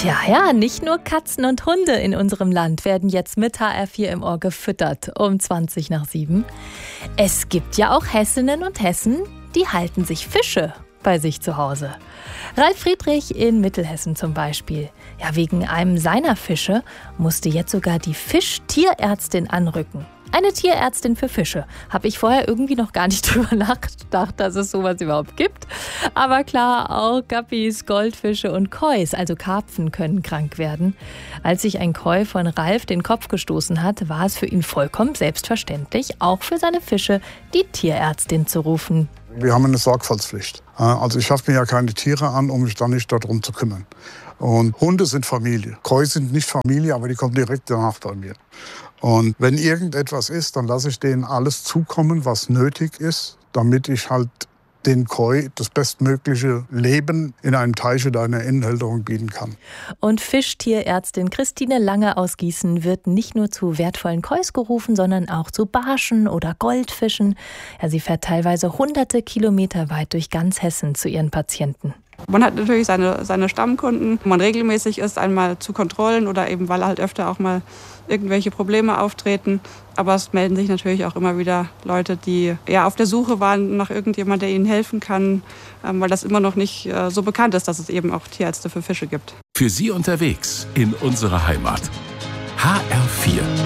Tja, ja, nicht nur Katzen und Hunde in unserem Land werden jetzt mit HR4 im Ohr gefüttert um 7:20. Es gibt ja auch Hessinnen und Hessen, die halten sich Fische bei sich zu Hause. Ralf Friedrich in Mittelhessen zum Beispiel. Ja, wegen einem seiner Fische musste jetzt sogar die Fischtierärztin anrücken. Eine Tierärztin für Fische. Habe ich vorher irgendwie noch gar nicht drüber nachgedacht, dass es sowas überhaupt gibt. Aber klar, auch Guppies, Goldfische und Kois, also Karpfen, können krank werden. Als sich ein Koi von Ralf den Kopf gestoßen hat, war es für ihn vollkommen selbstverständlich, auch für seine Fische die Tierärztin zu rufen. Wir haben eine Sorgfaltspflicht. Also ich schaffe mir ja keine Tiere an, um mich dann nicht darum zu kümmern. Und Hunde sind Familie. Koi sind nicht Familie, aber die kommen direkt danach bei mir. Und wenn irgendetwas ist, dann lasse ich denen alles zukommen, was nötig ist, damit ich halt den Koi das bestmögliche Leben in einem Teich oder einer Innenhalterung bieten kann. Und Fischtierärztin Christine Lange aus Gießen wird nicht nur zu wertvollen Kois gerufen, sondern auch zu Barschen oder Goldfischen. Ja, sie fährt teilweise hunderte Kilometer weit durch ganz Hessen zu ihren Patienten. Man hat natürlich seine Stammkunden, wo man regelmäßig ist, einmal zu Kontrollen oder eben, weil halt öfter auch mal irgendwelche Probleme auftreten. Aber es melden sich natürlich auch immer wieder Leute, die ja auf der Suche waren nach irgendjemand, der ihnen helfen kann, weil das immer noch nicht so bekannt ist, dass es eben auch Tierärzte für Fische gibt. Für Sie unterwegs in unserer Heimat. HR4